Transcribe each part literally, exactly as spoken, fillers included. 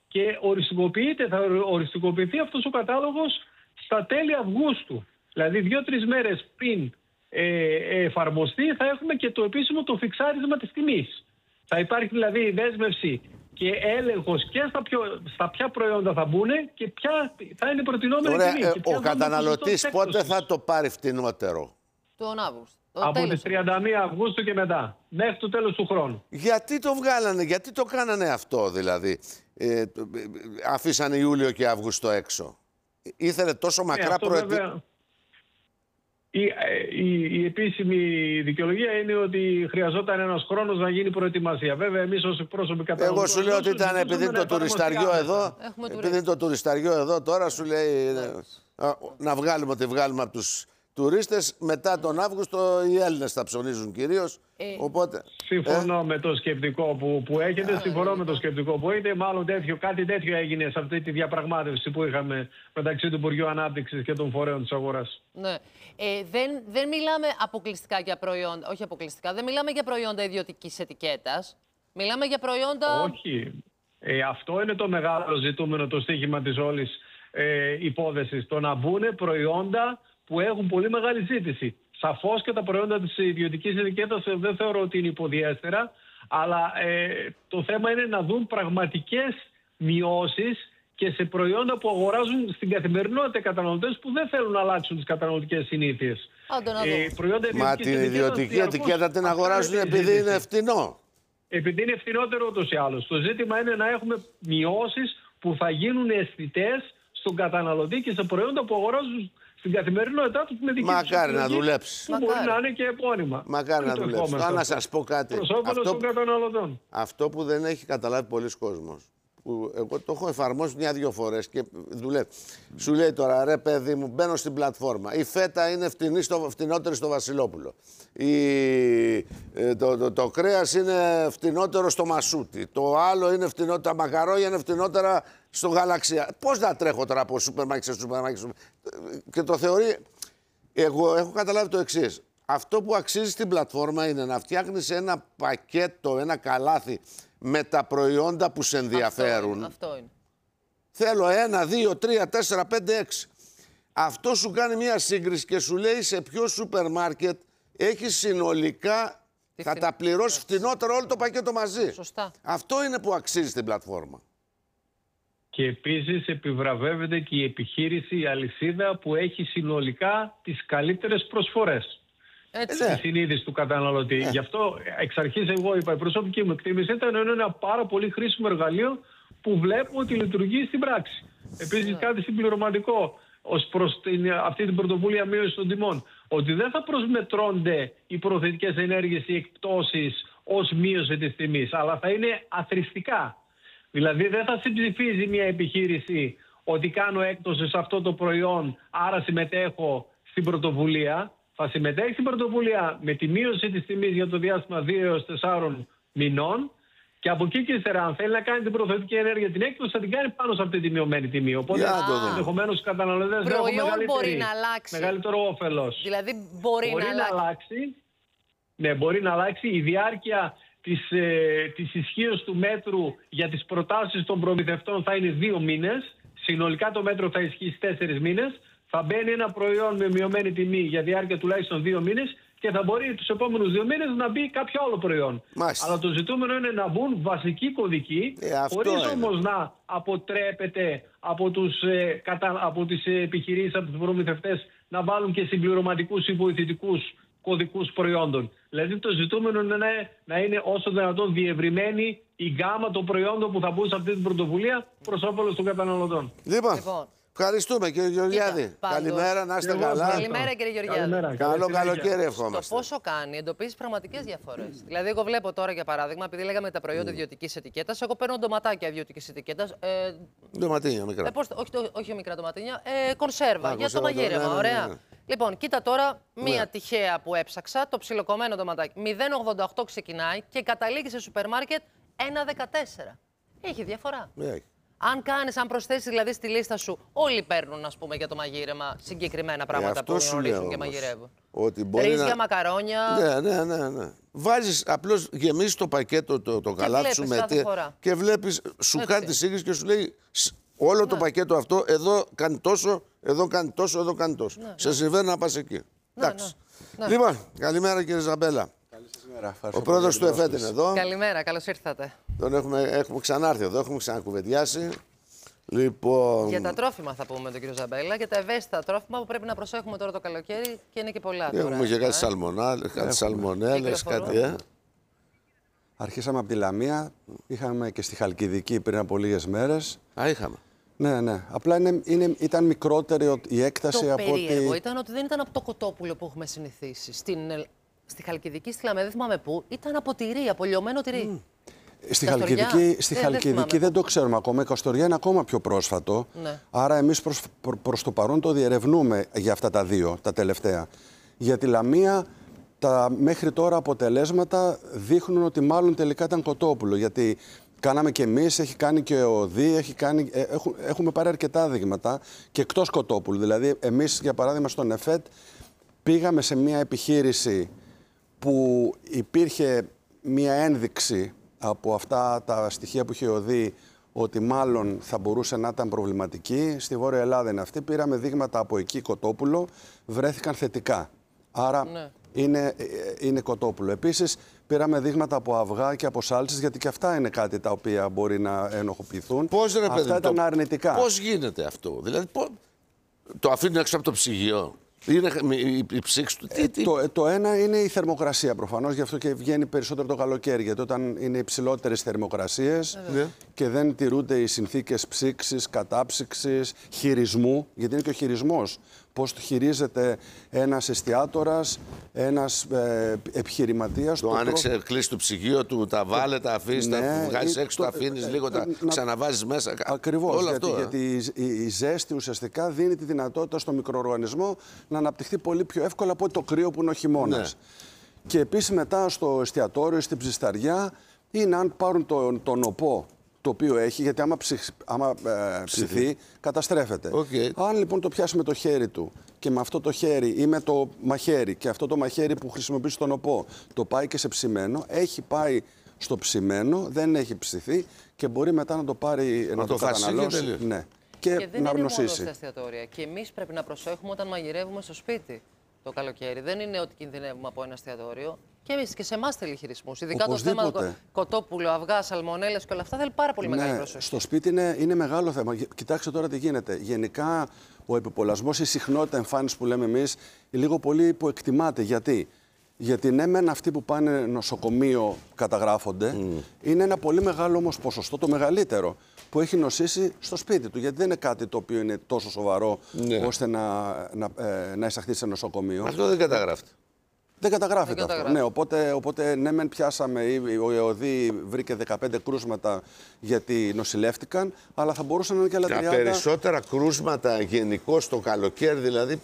και οριστικοποιείται, θα οριστικοποιηθεί αυτός ο κατάλογος στα τέλη Αυγούστου. Δηλαδή δύο-τρεις μέρες πριν ε, εφαρμοστεί θα έχουμε και το επίσημο το φιξάρισμα της τιμής. Θα υπάρχει δηλαδή δέσμευση και έλεγχος και στα, πιο, στα ποια προϊόντα θα μπουν και ποια θα είναι προτινόμενη Ωραία, τιμή. ε, Και ο καταναλωτής πότε θα το πάρει φτηνότερο? Τον Αύγουστο. Από τις τριάντα μία Αυγούστου και μετά, μέχρι το τέλος του χρόνου. Γιατί το βγάλανε, γιατί το κάνανε αυτό δηλαδή, ε, αφήσανε Ιούλιο και Αύγουστο έξω? Ήθελε τόσο μακρά ε, προετοιμασία. Η, η, η επίσημη δικαιολογία είναι ότι χρειαζόταν ένας χρόνος να γίνει προετοιμασία. Βέβαια, εμείς ως πρόσωποι καταναλωτών... Εγώ σου λέω ότι ήταν επειδή είναι το τουρισταριό εδώ, επειδή είναι το τουρισταριό εδώ τώρα, σου λέει να, να βγάλουμε ό,τι βγάλουμε από τους τουρίστες. Μετά τον Αύγουστο οι Έλληνες θα ψωνίζουν κυρίως. Ε, οπότε, συμφωνώ ε? με το σκεπτικό που, που έχετε, ε, συμφωνώ ε, με το σκεπτικό που έχετε. Μάλλον τέτοιο, κάτι τέτοιο έγινε σε αυτή τη διαπραγμάτευση που είχαμε μεταξύ του Υπουργείου Ανάπτυξης και των φορέων της αγοράς. Ναι. Ε, δεν, δεν μιλάμε αποκλειστικά για προϊόντα, όχι αποκλειστικά, δεν μιλάμε για προϊόντα ιδιωτικής ετικέτας. Μιλάμε για προϊόντα... Όχι. Ε, αυτό είναι το μεγάλο ζητούμενο, το στίχημα της όλης ε, υπόθεσης. Το να μπουν προϊόντα που έχουν πολύ μεγάλη ζήτηση. Σαφώς και τα προϊόντα της ιδιωτικής ετικέτας δεν θεωρώ ότι είναι υποδιέστερα, αλλά ε, το θέμα είναι να δουν πραγματικές μειώσεις και σε προϊόντα που αγοράζουν στην καθημερινότητα οι καταναλωτές που δεν θέλουν να αλλάξουν τις καταναλωτικές συνήθειες. Ε, προϊόντα Μα την ιδιωτική ετικέτα την αγοράζουν επειδή είναι φτηνό. Επειδή είναι φτηνότερο ούτως ή άλλως. Το ζήτημα είναι να έχουμε μειώσεις που θα γίνουν αισθητές στον καταναλωτή και σε προϊόντα που αγοράζουν στην καθημερινότητά του με δική τους Μακάρι να δουλέψει. Που μπορεί να είναι και επώνυμα. Μακάρι να δουλέψει. Τώρα να σας πω κάτι. Προς όφελος των καταναλωτών. Αυτό που δεν έχει καταλάβει πολλοί κόσμος, που εγώ το έχω εφαρμόσει μια-δυο φορές και δουλεύει. Σου λέει τώρα, ρε παιδί μου, μπαίνω στην πλατφόρμα. Η φέτα είναι φτηνή στο, φτηνότερη στο Βασιλόπουλο. Η, ε, το, το, το κρέας είναι φτηνότερο στο Μασούτι. Το άλλο είναι φτηνότερο, τα μακαρόνια είναι φτηνότερα στο Γαλαξία. Πώς να τρέχω τώρα από σούπερ μάρκετ σε σούπερ μάρκετ? Και το θεωρεί. Εγώ έχω καταλάβει το εξής. Αυτό που αξίζει στην πλατφόρμα είναι να φτιάχνεις ένα πακέτο, ένα καλάθι με τα προϊόντα που σε ενδιαφέρουν. Αυτό είναι. Αυτό είναι. Θέλω ένα, δύο, τρία, τέσσερα, πέντε, έξι. Αυτό σου κάνει μια σύγκριση και σου λέει σε ποιο σούπερ μάρκετ έχει συνολικά, τι θα τα πληρώσει φτηνότερο όλο το πακέτο μαζί. Σωστά. Αυτό είναι που αξίζει στην πλατφόρμα. Και επίσης επιβραβεύεται και η επιχείρηση, η αλυσίδα που έχει συνολικά τις καλύτερες προσφορές. Έτσι. Στη συνείδηση του καταναλωτή. Ε. Γι' αυτό εξ αρχής εγώ είπα, η προσωπική μου εκτίμηση ήταν ένα πάρα πολύ χρήσιμο εργαλείο που βλέπουμε ότι λειτουργεί στην πράξη. Επίσης, κάτι συμπληρωματικό ως προς την, αυτή την πρωτοβουλία μείωση των τιμών. Ότι δεν θα προσμετρώνται οι προθετικές ενέργειες, οι εκπτώσεις ως μείωση της τιμής, αλλά θα είναι αθροιστικά. Δηλαδή δεν θα συμψηφίζει μια επιχείρηση ότι κάνω έκπτωση σε αυτό το προϊόν, άρα συμμετέχω στην πρωτοβουλία. Θα συμμετέχει στην πρωτοβουλία με τη μείωση της τιμής για το διάστημα δύο έως τεσσάρων μηνών και από εκεί και ύστερα, αν θέλει να κάνει την προθετική ενέργεια την έκπτωση, θα την κάνει πάνω σε αυτή τη μειωμένη τιμή. Οπότε ενδεχομένως οι καταναλωτές θα έχουν μεγαλύτερο όφελος. Δηλαδή μπορεί, μπορεί να, να αλλάξει. Ναι, μπορεί να αλλάξει η διάρκεια της, ε, της ισχύως του μέτρου για τις προτάσεις των προμηθευτών θα είναι δύο μήνες. Συνολικά το μέτρο θα ισχύει τέσσερις μήνες. Θα μπαίνει ένα προϊόν με μειωμένη τιμή για διάρκεια τουλάχιστον δύο μήνες και θα μπορεί τους επόμενους δύο μήνες να μπει κάποιο άλλο προϊόν. Μάλιστα. Αλλά το ζητούμενο είναι να μπουν βασικοί κωδικοί, ε, χωρίς όμως να αποτρέπεται από, τους, ε, κατα... από τις επιχειρήσεις, από τους προμηθευτές να βάλουν και συμπληρωματικούς ή βοηθητικούς κωδικούς προϊόντων. Δηλαδή το ζητούμενο είναι να είναι όσο δυνατόν διευρυμένη η γκάμα των προϊόντων που θα μπουν σε αυτή την πρωτοβουλία προς όφελος των καταναλωτών. Λοιπόν. λοιπόν. Ευχαριστούμε κύριε Γεωργιάδη. Κοίτα, καλημέρα, να είστε καλά. Καλημέρα κύριε Γεωργιάδη. Καλημέρα, καλό καλοκαίρι ευχόμαστε. Το πόσο κάνει, εντοπίζει πραγματικές διαφορές. Δηλαδή, εγώ βλέπω τώρα για παράδειγμα, επειδή λέγαμε τα προϊόντα ιδιωτικής ετικέτας, εγώ παίρνω ντοματάκια ιδιωτικής ετικέτας. Ε, ντοματίνια μικρά. Ε, πώς, όχι, όχι μικρά ντοματίνια, ε, κονσέρβα Α, για το μαγείρεμα. Ναι, ναι, ναι, ωραία. Ναι, ναι. Λοιπόν, κοίτα τώρα μία ναι. τυχαία που έψαξα, το ψιλοκομμένο ντοματάκι. μηδέν ογδόντα οκτώ ξεκινάει και καταλήγει σε σούπερ μάρκετ ένα δεκατέσσερα. Έχει διαφορά. Έχει. Αν κάνεις, αν προσθέσεις δηλαδή στη λίστα σου, όλοι παίρνουν, ας πούμε, για το μαγείρεμα συγκεκριμένα πράγματα ε, που γνωρίζουν και μαγειρεύουν. Ότι μπορεί ρύζια, να... μακαρόνια. Ναι, ναι, ναι, ναι. Βάζεις, απλώς γεμίζεις το πακέτο, το, το καλάθι σου με τι. Και βλέπεις, σου κάνει τη σύγκριση και σου λέει όλο ναι. το πακέτο αυτό, εδώ κάνει τόσο, εδώ κάνει τόσο, εδώ κάνει τόσο. Ναι, σε ναι. συμβαίνει να πας εκεί. Ναι, εντάξει. Ναι, ναι. Λοιπόν, καλημέρα κύριε Ζαμπέλα. Ο πρόεδρος του ΕΦΕΤ είναι εδώ. Καλημέρα, καλώς ήρθατε. Τον έχουμε, έχουμε ξανάρθει εδώ, έχουμε ξανακουβεντιάσει. Λοιπόν... Για τα τρόφιμα θα πούμε τον κύριο Ζαμπέλα, για τα ευαίσθητα τρόφιμα που πρέπει να προσέχουμε τώρα το καλοκαίρι και είναι και πολλά. Έχουμε τώρα, και κάτι, ε. κάτι σαλμονέλες, κάτι. Ε. Αρχίσαμε από τη Λαμία, είχαμε και στη Χαλκιδική πριν από λίγες μέρες. Α, είχαμε. Ναι, ναι. Απλά είναι, είναι, ήταν μικρότερη η έκταση το από ότι... Το περίεργο ήταν ότι δεν ήταν από το κοτόπουλο που έχουμε συνηθίσει. Στην, στη Χαλκιδική, στη Λαμία, δεν θυμάμαι πού, ήταν από τυρί, από λιωμένο τυρί. Mm. Στη Χαλκιδική, στη ε, Χαλκιδική δεν, δεν το ξέρουμε ακόμα. Η Καστοριά είναι ακόμα πιο πρόσφατο. Ναι. Άρα εμείς προς, προ, προς το παρόν το διερευνούμε για αυτά τα δύο, τα τελευταία. Για τη Λαμία, τα μέχρι τώρα αποτελέσματα δείχνουν ότι μάλλον τελικά ήταν κοτόπουλο. Γιατί κάναμε και εμείς, έχει κάνει και ο ΔΗ, έχει κάνει, ε, έχουμε, έχουμε πάρει αρκετά δείγματα και εκτός κοτόπουλου. Δηλαδή, εμείς, για παράδειγμα, στον ΕΦΕΤ πήγαμε σε μια επιχείρηση που υπήρχε μια ένδειξη από αυτά τα στοιχεία που είχε ο ΔΗ ότι μάλλον θα μπορούσε να ήταν προβληματική. Στη Βόρεια Ελλάδα είναι αυτή. Πήραμε δείγματα από εκεί κοτόπουλο, βρέθηκαν θετικά. Άρα ναι. είναι, είναι κοτόπουλο. Επίσης πήραμε δείγματα από αυγά και από σάλτσες, γιατί και αυτά είναι κάτι τα οποία μπορεί να ενοχοποιηθούν. Πώς, ρε, αυτά παιδί, ήταν το, αρνητικά. Πώς γίνεται αυτό, δηλαδή πώς, το αφήνουν έξω από το ψυγείο. Είναι η, η ψήξη του. Ε, τι, το, το ένα είναι η θερμοκρασία προφανώς, γι' αυτό και βγαίνει περισσότερο το καλοκαίρι. Γιατί όταν είναι υψηλότερες θερμοκρασίες ε, και δεν τηρούνται οι συνθήκες ψήξης, κατάψυξης, χειρισμού, γιατί είναι και ο χειρισμός. Πώς το χειρίζεται ένας εστιάτορας, ένας ε, επιχειρηματίας. Το, το άνοιξε, τρο... κλείσει το ψυγείο του, τα βάλε, τα αφήνει, ναι, τα βγάζεις έξω, το, τα αφήνεις ε, λίγο, ε, τα να... ξαναβάζεις μέσα. Ακριβώς, όλο γιατί, αυτό, γιατί η, η, η ζέστη ουσιαστικά δίνει τη δυνατότητα στο μικροοργανισμό να αναπτυχθεί πολύ πιο εύκολα από το κρύο που είναι ο χειμώνας. Ναι. Και επίσης μετά στο εστιατόριο, στην ψισταριά, είναι αν πάρουν τον, τον οπό, το οποίο έχει, γιατί άμα, ψυχ, άμα ε, ψηθεί, καταστρέφεται. Okay. Αν λοιπόν το πιάσει με το χέρι του και με αυτό το χέρι ή με το μαχαίρι και αυτό το μαχαίρι που χρησιμοποιεί στον οπό το πάει και σε ψημένο, έχει πάει στο ψημένο, δεν έχει ψηθεί και μπορεί μετά να το πάρει να, να το, το καταναλώσει. Ναι. Και, και δεν να είναι γνωσίσει. μόνο στα εστιατόρια. Και εμείς πρέπει να προσέχουμε όταν μαγειρεύουμε στο σπίτι το καλοκαίρι. Δεν είναι ότι κινδυνεύουμε από ένα εστιατόριο. Και εμείς και σε εμάς θέλει χειρισμούς. Ειδικά οπωσδήποτε. Το θέμα κοτόπουλο, αυγά, σαλμονέλες και όλα αυτά θέλει πάρα πολύ ναι, μεγάλη προσοχή. Στο σπίτι είναι, είναι μεγάλο θέμα. Κοιτάξτε τώρα τι γίνεται. Γενικά ο επιπολασμός, η συχνότητα εμφάνιση που λέμε εμείς, λίγο πολύ υποεκτιμάται. Γιατί? Γιατί ναι, μεν αυτοί που πάνε νοσοκομείο καταγράφονται, mm. είναι ένα πολύ μεγάλο όμως ποσοστό, το μεγαλύτερο, που έχει νοσήσει στο σπίτι του. Γιατί δεν είναι κάτι το οποίο είναι τόσο σοβαρό ναι. ώστε να, να, ε, να εισαχθεί σε νοσοκομείο. Αυτό δεν καταγράφεται. Δεν καταγράφεται δεν αυτό. Καταγράφεται. Ναι, οπότε, οπότε ναι, μεν πιάσαμε, ο ΕΟΔΗ βρήκε δεκαπέντε κρούσματα γιατί νοσηλεύτηκαν, αλλά θα μπορούσαν να είναι και άλλα τριάντα. Τα περισσότερα κρούσματα γενικώς το καλοκαίρι, δηλαδή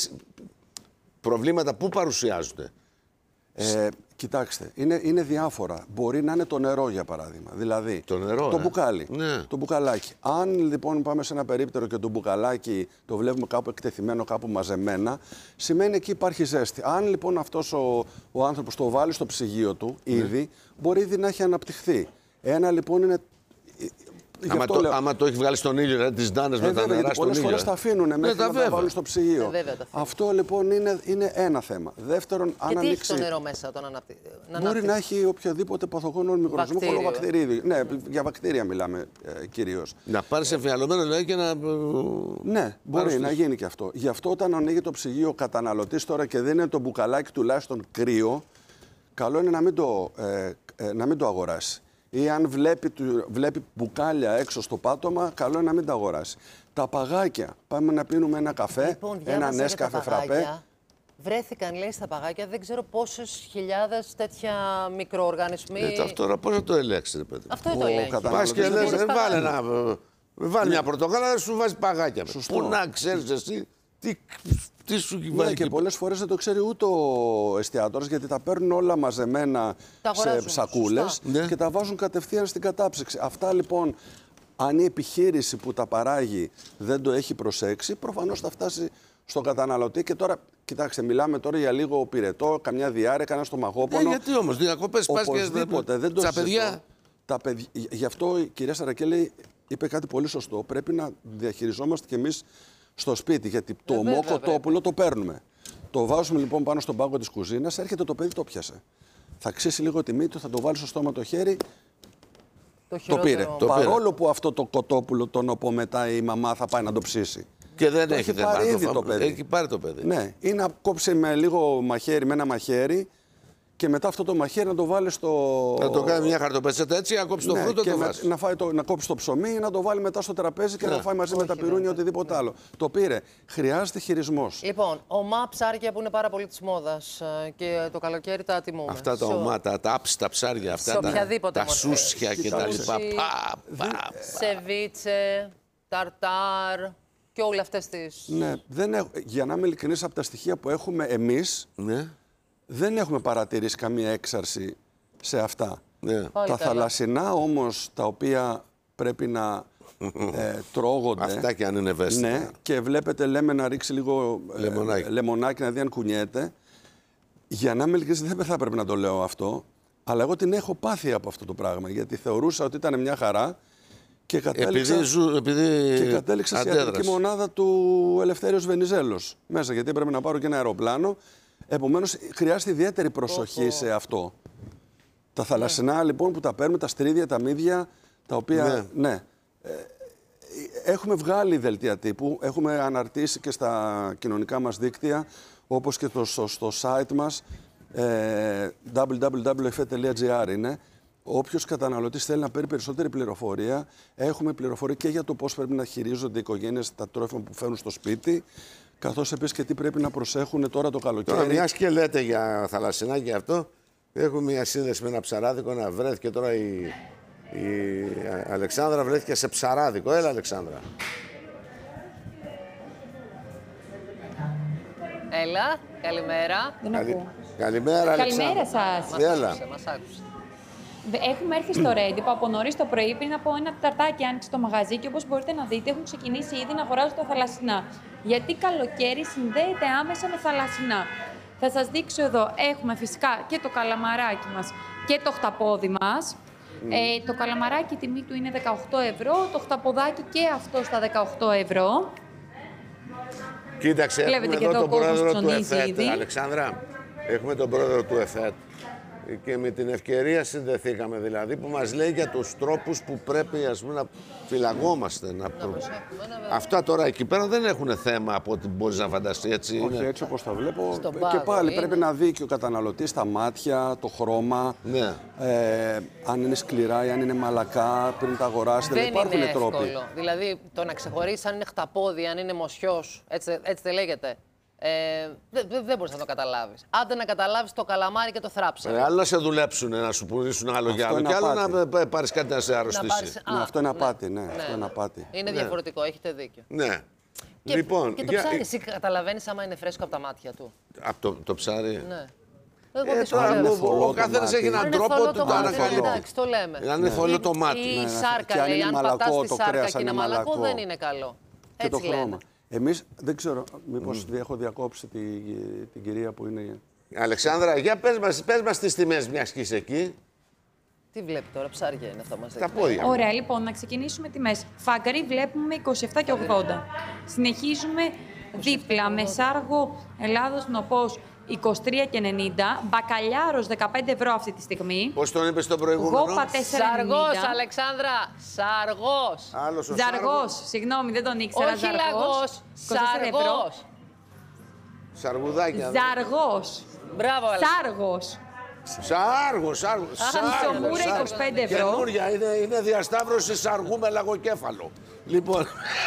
προβλήματα πού παρουσιάζονται. Ε, κοιτάξτε, είναι, είναι διάφορα. Μπορεί να είναι το νερό, για παράδειγμα. Δηλαδή, το, νερό, το ε. μπουκάλι. Ναι. Το μπουκαλάκι. Αν λοιπόν πάμε σε ένα περίπτερο και το μπουκαλάκι το βλέπουμε κάπου εκτεθειμένο, κάπου μαζεμένα, σημαίνει εκεί υπάρχει ζέστη. Αν λοιπόν αυτός ο, ο άνθρωπος το βάλει στο ψυγείο του ήδη, ναι. μπορεί ήδη να έχει αναπτυχθεί. Ένα λοιπόν είναι. Άμα το, λέω... άμα το έχει βγάλει στον ήλιο, δηλαδή, τις ντάνες ε, με τα νερά στον ήλιο. Πολλές φορές τα αφήνουν μέχρι ναι, να τα βάλουν στο ψυγείο. Ε, Αυτό λοιπόν είναι, είναι ένα θέμα. Δεύτερον, και αν τι ανοίξει. έχει το νερό μέσα όταν αναπτύ... Μπορεί να, να έχει οποιοδήποτε παθογόνο μικροοργανισμό κολοβακτηρίδιο. Ναι, για βακτήρια μιλάμε ε, κυρίως. Να πάρει εμφιαλωμένο δηλαδή και να. Ναι, μπορεί να γίνει και αυτό. Γι' αυτό όταν ανοίγει το ψυγείο καταναλωτής τώρα και δεν είναι το μπουκαλάκι τουλάχιστον κρύο, καλό είναι να μην το, ε, ε, να μην το αγοράσει. Ή αν βλέπει, βλέπει μπουκάλια έξω στο πάτωμα, καλό είναι να μην τα αγοράσει. Τα παγάκια. Πάμε να πίνουμε ένα καφέ, λοιπόν, ένα νέσκαφε φραπέ. Βρέθηκαν, λέει, στα παγάκια δεν ξέρω πόσες χιλιάδες τέτοια μικροοργανισμοί. Ε, αυτό τώρα πώς θα το ελέγξετε, παιδί. Αυτό το ελέγχει. Πας και λες, βάλε ένα. Βάλει μια πορτοκάλα, δεν σου βάζει παγάκια. Πού να ξέρεις εσύ τι. Τι σου ναι, και πολλές φορές δεν το ξέρει ούτε ο εστιατόρας, γιατί τα παίρνουν όλα μαζεμένα σε σακούλες ναι. και τα βάζουν κατευθείαν στην κατάψυξη. Αυτά λοιπόν, Αν η επιχείρηση που τα παράγει δεν το έχει προσέξει, προφανώς θα φτάσει στον καταναλωτή. Και τώρα, κοιτάξτε, μιλάμε τώρα για λίγο πυρετό, καμιά διάρρεια, κανένα στομαχόπονο. Ε, γιατί όμως, διακοπές πας και δεν το τα παιδιά. Τα παιδιά. Γι' αυτό η κυρία Σαρακέλη είπε κάτι πολύ σωστό. Πρέπει να διαχειριζόμαστε κι εμείς στο σπίτι. Γιατί το ομό κοτόπουλο το παίρνουμε. Το βάζουμε λοιπόν πάνω στον πάγκο της κουζίνας, έρχεται το παιδί, το πιάσε. Θα ξύσει λίγο τιμή του, θα το βάλει στο στόμα το χέρι. Το, το πήρε. Το Παρόλο πήρε. που αυτό το κοτόπουλο τον οπό μετά η μαμά θα πάει να το ψήσει. Και δεν το έχει πάρει ήδη το, το παιδί. Έχει πάρει το παιδί. Ναι, ή να κόψει με λίγο μαχαίρι, με ένα μαχαίρι και μετά αυτό το μαχαίρι να το βάλει στο. Να το κάνει μια χαρτοπετσέτα έτσι, να κόψει το ναι, φρούτο και το να, βάζει. να, φάει το, να κόψει το ψωμί, να το βάλει μετά στο τραπέζι και ναι. να φάει μαζί Όχι, με τα πυρούνια ναι. οτιδήποτε άλλο. Το πήρε. Χρειάζεται χειρισμός. Λοιπόν, ομά ψάρια που είναι πάρα πολύ της μόδας και το καλοκαίρι τα τιμούμε. Αυτά τα ομά, τα, τα άψτα ψάρια, αυτά τα, τα σούσια και τα λοιπά. Σεβίτσε, ταρτάρ και όλα αυτές τις. Ναι, δεν έχω, για να είμαι ειλικρινής, από τα στοιχεία που έχουμε εμείς, ναι. δεν έχουμε παρατηρήσει καμία έξαρση σε αυτά. Ναι. Τα καλά. θαλασσινά όμως, τα οποία πρέπει να ε, τρώγονται. Αυτά και αν είναι ευαίσθητα. Ναι, και βλέπετε, λέμε να ρίξει λίγο ε, λεμονάκι. λεμονάκι να δει αν κουνιέται. Για να είμαι ειλικρινής, δεν θα πρέπει να το λέω αυτό, αλλά εγώ την έχω πάθει από αυτό το πράγμα, γιατί θεωρούσα ότι ήταν μια χαρά και κατέληξα, επειδή ζου, επειδή και κατέληξα στη ιατρική μονάδα του Ελευθέριος Βενιζέλος μέσα, γιατί έπρεπε να πάρω και ένα αεροπλάνο. Επομένως, χρειάζεται ιδιαίτερη προσοχή oh, oh. σε αυτό. Τα θαλασσινά, yeah. λοιπόν, που τα παίρνουμε, τα στρίδια, τα μύδια, τα οποία, yeah. ναι, ε, έχουμε βγάλει δελτία τύπου, έχουμε αναρτήσει και στα κοινωνικά μας δίκτυα, όπως και το, στο, στο site μας, ε, double-u double-u double-u τελεία εφ ε τελεία τζι άρ είναι. Όποιος καταναλωτής θέλει να παίρνει περισσότερη πληροφορία, έχουμε πληροφορία και για το πώς πρέπει να χειρίζονται οι οικογένειες τα τρόφιμα που φέρνουν στο σπίτι, καθώς επίσης και τι πρέπει να προσέχουν τώρα το καλοκαίρι. Τώρα, μιας και λέτε για θαλασσινά και αυτό, έχουμε μια σύνδεση με ένα ψαράδικο να βρέθηκε τώρα η, η Αλεξάνδρα, βρέθηκε σε ψαράδικο. Έλα, Αλεξάνδρα. Έλα, καλημέρα. Δεν ακούω. Καλημέρα, Αλεξάνδρα. Καλημέρα σας. Μας άκουσε, μας άκουσε. Έχουμε έρθει στο Ρέντυπο από νωρίς το πρωί πριν από ένα ταρτάκι άνοιξε το μαγαζί και όπως μπορείτε να δείτε έχουν ξεκινήσει ήδη να αγοράζουν τα θαλασσινά. Γιατί καλοκαίρι συνδέεται άμεσα με θαλασσινά. Θα σας δείξω εδώ, έχουμε φυσικά και το καλαμαράκι μας και το χταπόδι μας. Mm. Ε, το καλαμαράκι η τιμή του είναι δεκαοκτώ ευρώ, το χταποδάκι και αυτό στα δεκαοκτώ ευρώ. Κοίταξε, Βλέπετε έχουμε εδώ τον πρόεδρο του ΕΦΕΤ, ήδη. Αλεξάνδρα. Έχουμε τον πρόεδρο του ΕΦΕΤ και με την ευκαιρία συνδεθήκαμε, δηλαδή, που μας λέει για τους τρόπους που πρέπει, ας πούμε, να φυλαγόμαστε. Να... Να προ... Αυτά τώρα εκεί πέρα δεν έχουν θέμα από ό,τι μπορείς να φανταστείς, έτσι. Όχι, είναι. έτσι όπως τα βλέπω. Στον και πάγο, πάλι είναι. πρέπει να δει και ο καταναλωτής τα μάτια, το χρώμα, Ναι. ε, αν είναι σκληρά ή αν είναι μαλακά, πριν τα αγοράσετε. Δεν υπάρχουν είναι τρόποι. εύκολο. Δηλαδή, το να ξεχωρίσεις αν είναι χταπόδι, αν είναι μοσιός, έτσι, έτσι δεν λέγεται. Ε, δεν δε, δε μπορείς να το καταλάβεις. Άντε να καταλάβεις το καλαμάρι και το θράψε. Ε, άλλο να σε δουλέψουν, να σου πουλήσουν άλλο για άλλο, και άλλο να πάρεις κάτι να σε αρρωστήσει. Να πάρεις... Ναι, Α, αυτό είναι ναι, απάτη, ναι, ναι, αυτό είναι απάτη. Είναι διαφορετικό, έχετε δίκιο. Ναι. Και, λοιπόν, και το για... ψάρι, εσύ καταλαβαίνεις άμα είναι φρέσκο από τα μάτια του. Από το, το ψάρι. Ναι. Εγώ Ε, τώρα, ο, ο καθένας έχει έναν τρόπο του το ανακαλύπτει. Εντάξει, το λέμε. Αν είναι θολό το μάτι. Η Ναι, ναι. Και σάρκα αν λέει, είναι αν μαλακό, πατάς τη το σάρκα κρέας και αν είναι είναι μαλακό, μαλακό. δεν είναι καλό. Και το Έτσι λένε. χρώμα. Εμείς δεν ξέρω, μήπως mm. έχω διακόψει τη, την κυρία που είναι. Αλεξάνδρα, για πες μας, πες μας τις τιμές μιας και είσαι εκεί. Τι βλέπει τώρα, ψάρια είναι αυτά μας Τα δείχνει. πόδια. Ωραία, λοιπόν, να ξεκινήσουμε τιμές. Φάγκαρι βλέπουμε είκοσι επτά και ογδόντα. Συνεχίζουμε δίπλα με σάργο Ελλάδος νοπός είκοσι τρία και ενενήντα. Μπακαλιάρος δεκαπέντε ευρώ αυτή τη στιγμή. Πώς τον είπες το προηγούμενο? Γόπα τέσσερα ενενήντα. Σαργός, Αλεξάνδρα, σαργός. Άλλος ο Ζαργός, συγγνώμη, δεν τον ήξερα. Όχι λαγός, σαργός. Σαργουδάκια. Ζαργός. Μπράβο, Αλεξάνδρα. Σάργος. Σάργο, σάργο. Χαμσομούρα είκοσι πέντε ευρώ. Καινούρια, είναι, είναι διασταύρωση σαργού με λαγοκέφαλο. Λοιπόν,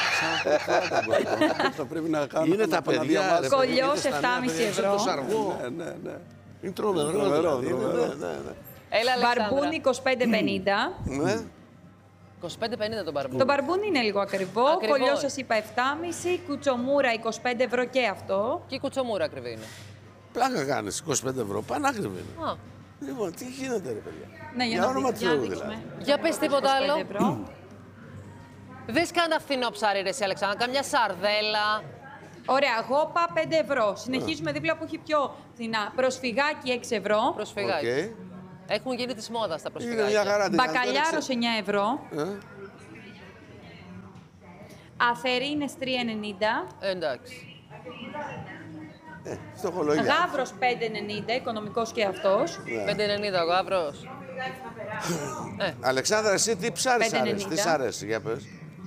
Θα πρέπει να κάνουμε. είναι τα παιδιά. ρε, Κολλιός είναι στα νέα επτά και μισό παιδιά, ευρώ. είναι το σαργό. Ναι, ναι, ναι. Είναι τρομερό. Τρομερό, δηλαδή, είναι, τρομερό. ναι, ναι, ναι. Έλα, Αλεξάνδρα. Μπαρμπούν είκοσι πέντε πενήντα. Ναι. είκοσι πέντε πενήντα τον μπαρμπούν. Το μπαρμπούν είναι λίγο ακριβό. Ακριβό. Κολλιό σας είπα επτά και μισό. Κουτσομούρα είκοσι πέντε ευρώ και αυτό. Και η κουτσομούρα ακριβή είναι. Πλάκα κάνεις, είκοσι πέντε ευρώ, πανάκριβη είναι. Α, Λοιπόν, τι γίνεται ρε παιδιά. Ναι, για Για να όνομα δει- του για να Θεού δείξουμε. δηλαδή. για πες τίποτα είκοσι πέντε άλλο. ευρώ. Δες κανένα φθηνό ψάρι, ρε εσύ, Αλεξάνδρα, καμιά σαρδέλα. Ωραία, γόπα πέντε ευρώ. Συνεχίζουμε δίπλα που έχει πιο φθηνά. Προσφυγάκι έξι ευρώ. Προσφυγάκι. Okay. Έχουν γίνει της μόδας τα προσφυγάκια. Είναι μια χαρά. Μπακαλιάρος εννιά ευρώ. Ε? Αθερίνες τρία ενενήντα. Ε, εντάξει. Ε, φτωχολογία. Γάβρος πέντε ενενήντα, οικονομικός και αυτός. Ναι. πέντε ενενήντα ο γάβρος. ε. Αλεξάνδρα, εσύ τι ψάρεις αρέσει, τι σ' αρέσει, για πες.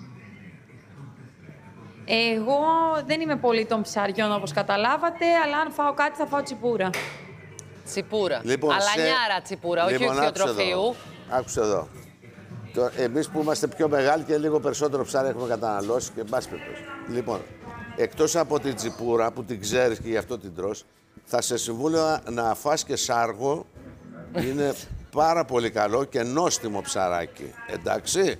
Εγώ δεν είμαι πολύ των ψαριών όπως καταλάβατε, αλλά αν φάω κάτι θα φάω τσιπούρα. Τσιπούρα. Λοιπόν, Αλανιάρα σε... τσιπούρα, λοιπόν, όχι οχιοτροφείου. Άκουσε εδώ. Εμείς που είμαστε πιο μεγάλοι και λίγο περισσότερο ψάρι έχουμε καταναλώσει και μπας περιπτώσει. Λοιπόν, εκτός από την τσιπούρα που την ξέρεις και γι' αυτό την τρως, θα σε συμβούλευα να φας και σάργο. Είναι πάρα πολύ καλό και νόστιμο ψαράκι. Εντάξει.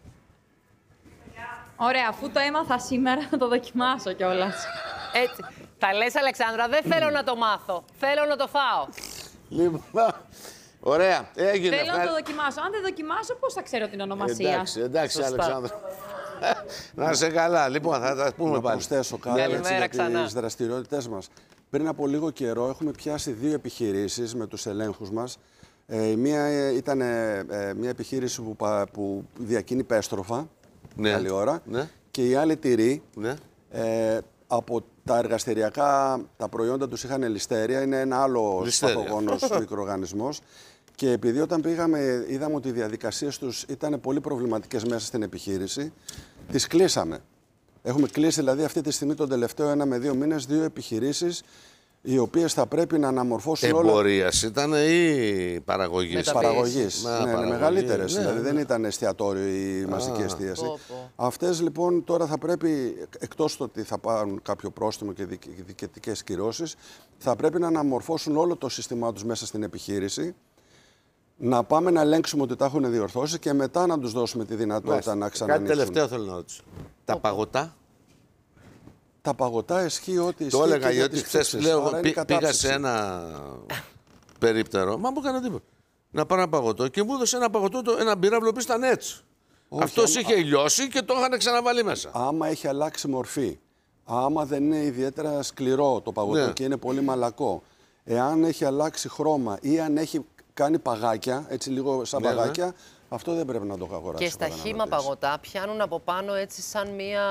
Ωραία, αφού το έμαθα σήμερα να το δοκιμάσω κιόλας. Έτσι. Τα λες, Αλεξάνδρα, δεν θέλω να το μάθω. Θέλω να το φάω. Λοιπόν, ωραία, έγινε. Θέλω να το δοκιμάσω. Αν δεν δοκιμάσω, πώς θα ξέρω την ονομασία. Εντάξει, εντάξει, Αλεξάνδρα. Να είσαι καλά. Λοιπόν, θα τα πούμε να πάλι. προσθέσω κάτι έτσι, για ξανά. τις δραστηριότητες μας. Πριν από λίγο καιρό έχουμε πιάσει δύο επιχειρήσεις με τους ελέγχους μας. Ε, η μία ήταν ε, μια επιχείρηση που, που διακίνει πέστροφα, ναι. καλή ώρα, ναι. και η άλλη τυρί. Ναι. Ε, από τα εργαστηριακά, τα προϊόντα τους είχαν ληστέρια, είναι ένα άλλο σπαθογόνος μικροοργανισμός. Και επειδή όταν πήγαμε είδαμε ότι οι διαδικασίες τους ήταν πολύ προβληματικές μέσα στην επιχείρηση, τις κλείσαμε. Έχουμε κλείσει δηλαδή αυτή τη στιγμή τον τελευταίο ένα με δύο μήνες δύο επιχειρήσεις οι οποίες θα πρέπει να αναμορφώσουν όλα... Εμπορίας ήταν ή παραγωγής? Παραγωγής. Μα, ναι, παραγωγή. Είναι μεγαλύτερες, Ναι, δηλαδή ναι. δεν ήταν εστιατόριο ή μαζική Α, εστίαση. πω, πω. Αυτές λοιπόν τώρα θα πρέπει, εκτός του ότι θα πάρουν κάποιο πρόστιμο και διοικητικές κυρώσεις, θα πρέπει να αναμορφώσουν όλο το σύστημά τους μέσα στην επιχείρηση, να πάμε να ελέγξουμε ότι τα έχουν διορθώσει και μετά να τους δώσουμε τη δυνατότητα Μάλιστα. να ξανανοίξουν. Κάτι τελευταίο θέλω να ρωτήσω. Τα παγωτά. Τα παγωτά ισχύει ότι ισχύει. Το έλεγα και γιατί χθες λέω πήγα σε ένα περίπτερο. Μα μου έκανε τίποτα. Να πάρω ένα παγωτό και μου έδωσε ένα παγωτό, το, ένα μπυράβλο που ήταν έτσι. Αυτός είχε λιώσει και το είχαν ξαναβάλει μέσα. Άμα έχει αλλάξει μορφή, άμα δεν είναι ιδιαίτερα σκληρό το παγωτό ναι. και είναι πολύ μαλακό, εάν έχει αλλάξει χρώμα ή αν έχει κάνει παγάκια, έτσι λίγο σαν ναι, παγάκια, ναι. αυτό δεν πρέπει να το αγοράσει. Και στα χύμα παγωτά πιάνουν από πάνω έτσι σαν μία...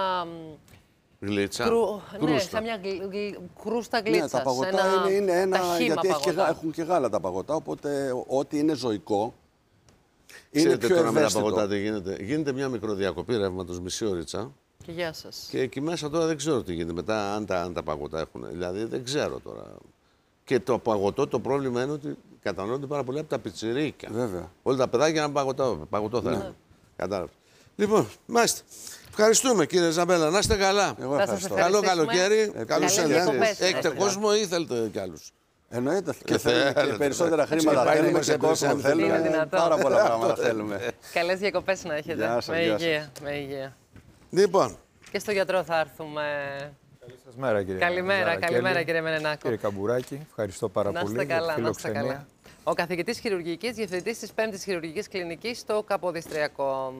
Γλίτσα. Κρου... Ναι, σαν μια γλ... γλ... κρούστα γλίτσα. Ναι, τα παγωτά ένα... είναι, είναι ένα. Γιατί έχει και, έχουν και γάλα τα παγωτά. Οπότε ό,τι είναι ζωικό. Ξέρετε είναι πιο τώρα ευαίσθητο. με τα παγωτά τι γίνεται. Γίνεται μια μικροδιακοπή ρεύματος μισή ώριτσα. Και γεια σας. Και εκεί μέσα τώρα δεν ξέρω τι γίνεται μετά, αν τα, αν τα παγωτά έχουν. Δηλαδή δεν ξέρω τώρα. Και το παγωτό το πρόβλημα είναι ότι κατανοούνται πάρα πολύ από τα πιτσιρίκια. Βέβαια. Όλα τα παιδάκια ένα παγωτό, παγωτό θέλουν. Ναι. Κατάλαβε. Λοιπόν, μάλιστα. Ευχαριστούμε κύριε Ζαμπέλα. Να είστε καλά. Εγώ ευχαριστώ. Καλό καλοκαίρι. Καλούς ελεύθερους. Έχετε κόσμο ή θέλετε κι άλλους? Εννοείται. Και, θέλουμε και περισσότερα χρήματα θέλουμε και κόσμο θέλουμε. Πάρα πολλά πράγματα θέλουμε. Καλές διακοπές να έχετε. Γεια σας, με, γεια υγεία, σας. με υγεία. Λοιπόν. Και στο γιατρό θα έρθουμε. Καλή σας μέρα κύριε Καλημέρα, Ζαρακέλη. καλημέρα κύριε Μενενάκο. Κύριε Καμπουράκη, ευχαριστώ πάρα να πολύ είστε καλά, για τη να είστε φιλοξενία. καλά. Ο καθηγητής χειρουργικής, διευθυντής της πέμπτης χειρουργικής κλινικής στο Καποδιστριακό.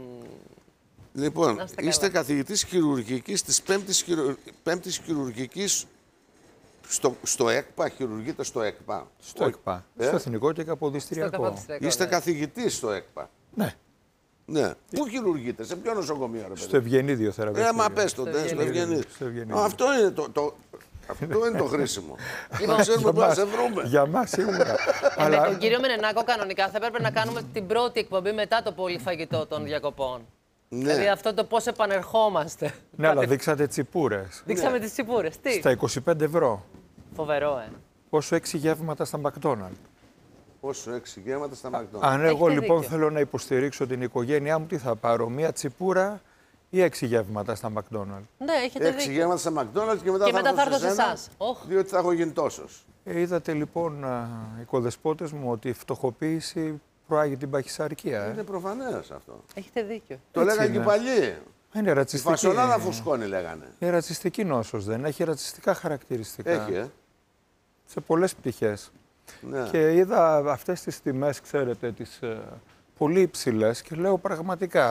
Λοιπόν, είστε καθηγητής χειρουργικής της πέμπτης, χειρου... πέμπτης χειρουργικής στο, στο ΕΚΠΑ, χειρουργείτε στο ΕΚΠΑ. Στο ΕΚΠΑ, ε? στο Εθνικό και Καποδιστριακό. Είστε ναι. καθηγητής στο ΕΚΠΑ. Ναι. Ναι. Πού χειρουργείτε, σε ποιο νοσοκομείο, ρε παιδί? Στο Ευγενίδιο θεραπευτήριο. Ε, μα πες το, στο, στο Ευγενίδιο. Αυτό είναι το, το, αυτό είναι το χρήσιμο. Να ξέρουμε πού να σε βρούμε. Για μας σίγουρα. Ε, με τον κύριο Μενενάκο κανονικά θα έπρεπε να κάνουμε την πρώτη εκπομπή μετά το πολυφαγητό των διακοπών. Ναι. Δηλαδή αυτό το πώς επανερχόμαστε. Ναι, αλλά δείξατε τσιπούρες. Δείξαμε ναι. τις τσιπούρες. Τι? Στα είκοσι πέντε ευρώ. Φοβερό, ε. Πόσο έξι γεύματα στα McDonald's. Πόσο έξι γεύματα στα McDonald's. Αν εγώ Έχετε λοιπόν δίκιο. θέλω να υποστηρίξω την οικογένειά μου, τι θα πάρω, μία τσιπούρα ή έξι γεύματα στα McDonald's. Ναι, έχετε έξι δίκιο. γεύματα στα McDonald's και μετά Και θα, μετά θα έρθω έρθω σε σε εσένα, εσάς. Oh. διότι θα έχω γίνει τόσος. Ε, είδατε λοιπόν α, οι κοδεσπότες μου ότι η φτωχοποίηση προάγει την παχυσαρκία. Ε. Είναι προφανές αυτό. Έχετε δίκιο. Το Έτσι λέγανε και είναι. οι παλιοί. Είναι Η ρατσιστική. φασολάδα φουσκώνει λέγανε. Είναι ρατσιστική νόσος, δεν έχει ρατσιστικά χαρακτηριστικά. Έχει, ε. Σε πολλές πτυχές. Ναι. Και είδα αυτές τις τιμές, ξέρετε, τις ε, πολύ υψηλές και λέω πραγματικά,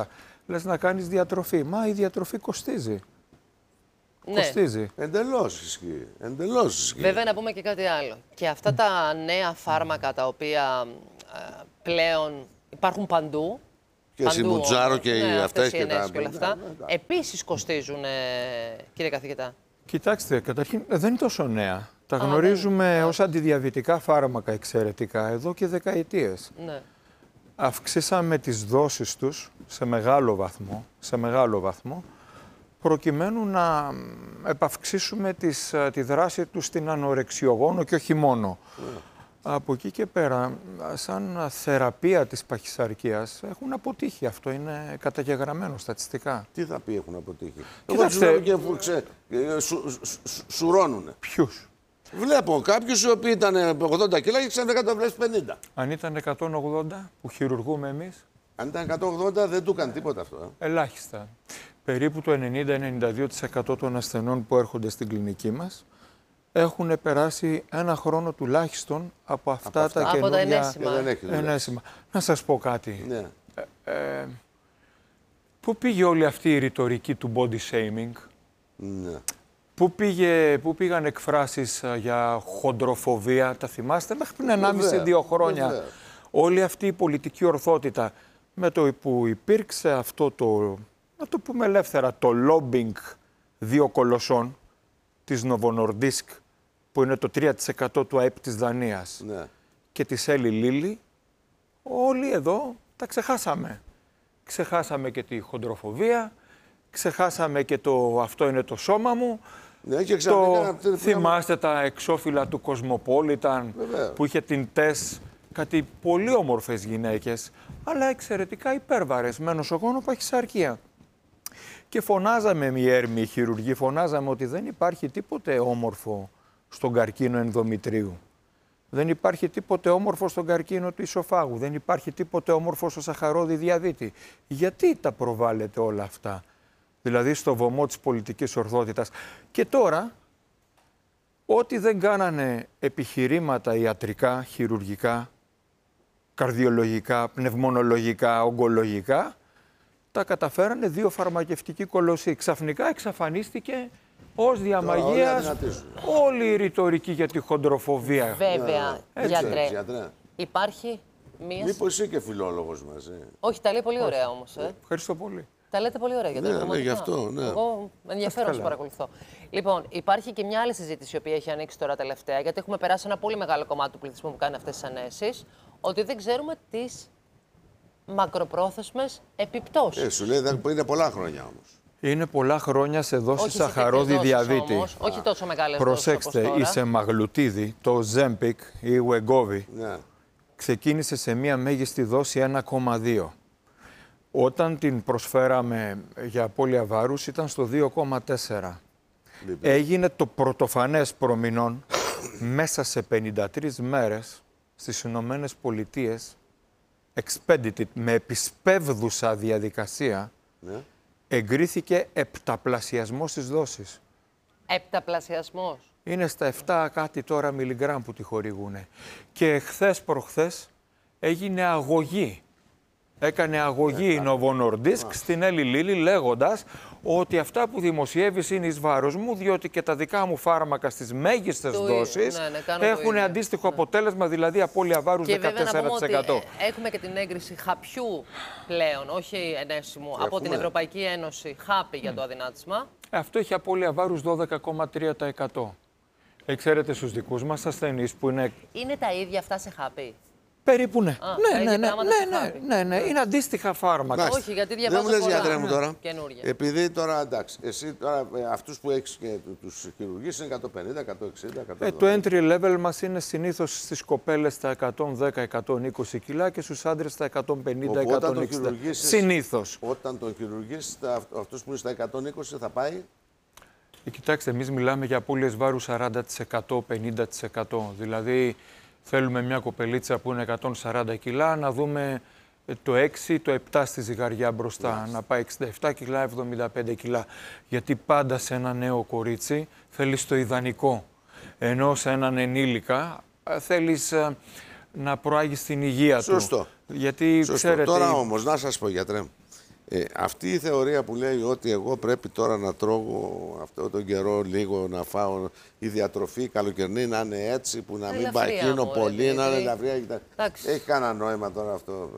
λες να κάνεις διατροφή. Μα η διατροφή κοστίζει. Ναι. Κοστίζει. Εντελώς ισχύει. Εντελώς ισχύει. Βέβαια, να πούμε και κάτι άλλο. Και αυτά τα νέα φάρμακα τα οποία ε, πλέον υπάρχουν παντού. Και Σιμουτζάρο και ναι, οι αυτές αυτές οι και τα... και όλα αυτά. Ναι, ναι, επίσης κοστίζουν, ε, κύριε καθηγητά. Κοιτάξτε, καταρχήν δεν είναι τόσο νέα. Τα Α, γνωρίζουμε ναι. ως αντιδιαβητικά φάρμακα εξαιρετικά εδώ και δεκαετίες. Ναι. Αυξήσαμε τις δόσεις τους σε μεγάλο βαθμό, σε μεγάλο βαθμό προκειμένου να επαυξήσουμε τις, τη δράση τους στην ανορεξιογόνο και όχι μόνο. Mm. Από εκεί και πέρα, σαν θεραπεία της παχυσαρκίας, έχουν αποτύχει. Αυτό είναι καταγεγραμμένο στατιστικά. Τι θα πει έχουν αποτύχει? Κοιτάξτε, εγώ και ξε, σου, σου, σου, σουρώνουνε. Ποιους? Βλέπω κάποιους οι οποίοι ήταν ογδόντα κιλά και ξαφνικά το βλέπεις πενήντα. Αν ήταν εκατόν ογδόντα που χειρουργούμε εμείς. Αν ήταν εκατόν ογδόντα δεν του έκανε τίποτα αυτό. Ε. Ελάχιστα. Περίπου το ενενήντα με ενενήντα δύο τοις εκατό των ασθενών που έρχονται στην κλινική μας έχουν περάσει ένα χρόνο τουλάχιστον από αυτά, από αυτά. τα από καινούργια ενέσιμα. ενέσιμα. Να σας πω κάτι. Ναι. Ε, ε, πού πήγε όλη αυτή η ρητορική του body shaming? Ναι. Πού, πήγε, πού πήγαν εκφράσεις για χοντροφοβία, τα θυμάστε, μέχρι πριν ενάμιση με δύο χρόνια. Βέβαια. Όλη αυτή η πολιτική ορθότητα με το που υπήρξε αυτό το, να το πούμε ελεύθερα, το lobbying δύο κολοσσών της Novo Nordisk, που είναι το τρία τοις εκατό του ΑΕΠ της Δανίας, ναι. και της Eli Lilly, όλοι εδώ τα ξεχάσαμε. Ξεχάσαμε και τη χοντροφοβία, ξεχάσαμε και το αυτό είναι το σώμα μου. Ναι, και το, το θυμάστε τα εξώφυλλα του Cosmopolitan, Βεβαίως. που είχε την Τες, κάτι πολύ όμορφες γυναίκες, αλλά εξαιρετικά υπέρβαρες, με νοσογόνο παχυσαρκία. Και φωνάζαμε οι έρμοι, οι χειρουργοί, φωνάζαμε ότι δεν υπάρχει τίποτε όμορφο στον καρκίνο ενδομητρίου. Δεν υπάρχει τίποτε όμορφο στον καρκίνο του ισοφάγου. Δεν υπάρχει τίποτε όμορφο στο σαχαρόδι διαβήτη. Γιατί τα προβάλλετε όλα αυτά? Δηλαδή στο βωμό της πολιτικής ορθότητας. Και τώρα, ό,τι δεν κάνανε επιχειρήματα ιατρικά, χειρουργικά, καρδιολογικά, πνευμονολογικά, ογκολογικά, τα καταφέρανε δύο φαρμακευτικοί κολοσσοί. Ξαφνικά εξαφανίστηκε ως διαμαγείας όλη η ρητορική για τη χοντροφοβία. Βέβαια, yeah. γιατρέ, γιατρέ, υπάρχει μία... Μήπως είσαι και φιλόλογος μαζί? Όχι, τα λέει πολύ ωραία όμως. Ε. Ευχαριστώ πολύ. Τα λέτε πολύ ωραία, γιατρέ. Ναι, ναι, γι' αυτό, ναι. Εγώ ενδιαφέρον σας παρακολουθώ. Λοιπόν, υπάρχει και μια άλλη συζήτηση, η οποία έχει ανοίξει τώρα τελευταία, γιατί έχουμε περάσει ένα πολύ μεγάλο κομμάτι του πληθυσμού που κάνει αυτές τις ανέσεις, ότι δεν ξέρουμε τις μακροπρόθεσμες επιπτώσεις. Ε, σου λέει είναι πολλά χρόνια όμως. Είναι πολλά χρόνια σε δόση σαχαρόδι διαβήτη. Όμως, όχι τόσο μεγάλες Προσέξτε, δόσεις η σεμαγλουτίδη, το Ζέμπικ ή η Wegovy, ναι. ξεκίνησε σε μία μέγιστη δόση ένα κόμμα δύο. Όταν την προσφέραμε για απώλεια βάρους ήταν στο δύο κόμμα τέσσερα. Έγινε το πρωτοφανές προμηνών μέσα σε πενήντα τρεις μέρες στις Ηνωμένες Πολιτείες, expedited, με επισπεύδουσα διαδικασία, ναι. εγκρίθηκε επταπλασιασμός της δόσης. Επταπλασιασμός. Είναι στα επτά κάτι τώρα μιλιγκράμμ που τη χορηγούν. Και χθες προχθές έγινε αγωγή. Έκανε αγωγή η Novo Nordisk στην Eli Lilly λέγοντας ότι αυτά που δημοσιεύεις είναι εις βάρος μου, διότι και τα δικά μου φάρμακα στις μέγιστες το δόσεις ναι, ναι, έχουν αντίστοιχο ναι. αποτέλεσμα, δηλαδή απώλεια βάρους και δεκατέσσερα τοις εκατό. Ότι έχουμε και την έγκριση χαπιού πλέον, όχι ενέσιμου, έχουμε. από την Ευρωπαϊκή Ένωση, χάπι για το αδυνάτισμα. Αυτό έχει απώλεια βάρους δώδεκα κόμμα τρία τοις εκατό. Εξαίρετε στους δικούς μας ασθενείς που είναι... Είναι τα ίδια αυτά σε χάπι? Περίπου ναι. Α, ναι, ναι, ναι, ναι, ναι, ναι, είναι αντίστοιχα φάρμακα. Όχι, γιατί διαβάζω πολλά. Δεν μου λες, γιατρέ μου, τώρα. Καινούργια. Επειδή τώρα, εντάξει, εσύ τώρα αυτούς που έχεις και τους χειρουργείς είναι εκατόν πενήντα, εκατόν εξήντα, εκατόν εβδομήντα. Ε, το entry level μας είναι συνήθως στις κοπέλες στα εκατόν δέκα με εκατόν είκοσι κιλά και στους άντρες στα εκατόν πενήντα με εκατόν εξήντα. Συνήθως. Όταν τον χειρουργείς, αυτός που είναι στα εκατόν είκοσι θα πάει. Ε, κοιτάξτε, εμείς μιλάμε για απώλειες βάρους σαράντα τοις εκατό, πενήντα τοις εκατό. Δηλαδή, θέλουμε μια κοπελίτσα που είναι εκατόν σαράντα κιλά, να δούμε το έξι, το επτά στη ζυγαριά μπροστά, yes. να πάει εξήντα επτά κιλά, εβδομήντα πέντε κιλά. Γιατί πάντα σε ένα νέο κορίτσι θέλεις το ιδανικό. Ενώ σε έναν ενήλικα θέλεις να προάγεις την υγεία Σωστό. του. Γιατί, Σωστό. ξέρετε... Τώρα όμως, να σας πω, γιατρέ, Ε, αυτή η θεωρία που λέει ότι εγώ πρέπει τώρα να τρώγω αυτό τον καιρό λίγο, να φάω η διατροφή καλοκαιρινή να είναι έτσι, που να μην πακίνω πολύ, να είναι ελαφριά. Έχει κανένα νόημα τώρα αυτό.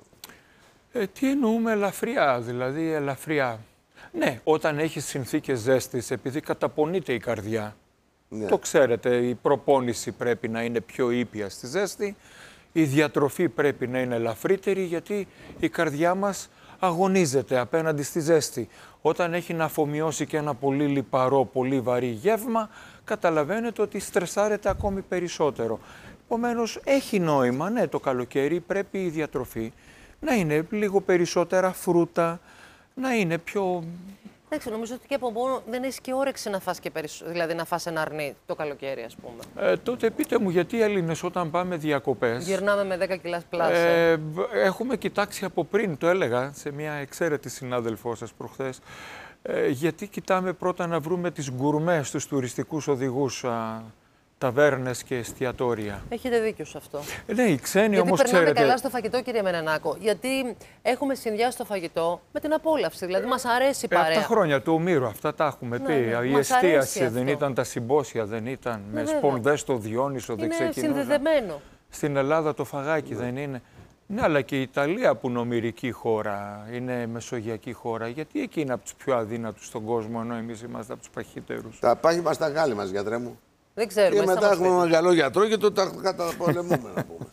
Ε, τι εννοούμε ελαφριά, δηλαδή ελαφριά. Ναι, όταν έχει συνθήκες ζέστης, επειδή καταπονείται η καρδιά. Ναι. Το ξέρετε, η προπόνηση πρέπει να είναι πιο ήπια στη ζέστη, η διατροφή πρέπει να είναι ελαφρύτερη, γιατί η καρδιά μας αγωνίζεται απέναντι στη ζέστη. Όταν έχει να αφομοιώσει και ένα πολύ λιπαρό, πολύ βαρύ γεύμα, καταλαβαίνετε ότι στρεσάρεται ακόμη περισσότερο. Επομένως, έχει νόημα, ναι, το καλοκαίρι πρέπει η διατροφή να είναι λίγο περισσότερα φρούτα, να είναι πιο... Εντάξει, νομίζω ότι και από μόνο δεν έχει και όρεξη να φας και περισσότερο, δηλαδή να φας ένα αρνί το καλοκαίρι, ας πούμε. Ε, τότε πείτε μου, γιατί οι Έλληνες όταν πάμε διακοπές... Γυρνάμε με δέκα κιλά πλάσα. Ε, έχουμε κοιτάξει από πριν, το έλεγα σε μια εξαίρετη συνάδελφό σας προχθές, ε, γιατί κοιτάμε πρώτα να βρούμε τις γκουρμές, τους τουριστικούς οδηγούς, α, ταβέρνες και εστιατόρια. Έχετε δίκιο σε αυτό. Ε, ναι, οι ξένοι γιατί όμως περνάμε ξέρετε... καλά στο φαγητό, κύριε Μενενάκο. Γιατί έχουμε συνδυάσει το φαγητό με την απόλαυση. Δηλαδή, μας αρέσει η παρέα. Ε, από τα χρόνια του Ομήρου, αυτά τα έχουμε ναι, πει. Ναι, η εστίαση δεν ήταν, τα συμπόσια δεν ήταν. Ναι, με σπονδές στο Διόνυσο δεν ξεκινούσαν. Είναι συνδεδεμένο. Στην Ελλάδα το φαγάκι ναι. δεν είναι. Ναι, αλλά και η Ιταλία που είναι ομηρική χώρα, είναι μεσογειακή χώρα. Γιατί εκεί είναι από τους πιο αδύνατους στον κόσμο, ενώ εμείς είμαστε από τους παχύτερους. Τα πάχη μας τα γάλλη μας, γιατρέ μου. Δεν ξέρουμε. Και μετά έχουμε έναν καλό γιατρό και το τα καταπολεμούμε, να πούμε.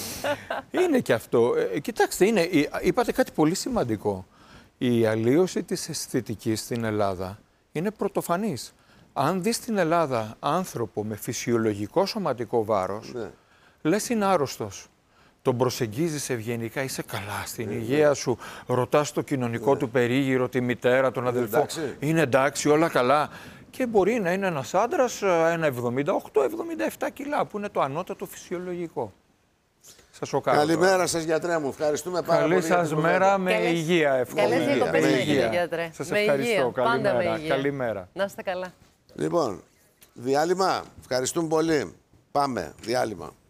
Είναι και αυτό. Ε, κοιτάξτε, είναι, είπατε κάτι πολύ σημαντικό. Η αλλίωση της αισθητικής στην Ελλάδα είναι πρωτοφανής. Αν δεις στην Ελλάδα άνθρωπο με φυσιολογικό σωματικό βάρος, ναι. λες είναι άρρωστος. Τον προσεγγίζεις ευγενικά, είσαι καλά στην ναι, υγεία ναι. σου, ρωτάς το κοινωνικό ναι. του περίγυρο, τη μητέρα, τον αδελφό. Εντάξει. Είναι εντάξει, όλα καλά. Και μπορεί να είναι ένας άντρας, ένα εβδομήντα οκτώ εβδομήντα επτά κιλά, που είναι το ανώτατο φυσιολογικό. Σας σοκάρω. Καλημέρα σας, γιατρέ μου. Ευχαριστούμε πάρα Καλή πολύ. Καλή σας μέρα με Καλές... υγεία. Εύχομαι. Καλές διακοπές με υγεία, γιατρέ. Σας με ευχαριστώ. Υγεία. Καλημέρα. Πάντα με υγεία. Καλημέρα. Να είστε καλά. Λοιπόν, διάλειμμα. Ευχαριστούμε πολύ. Πάμε, διάλειμμα.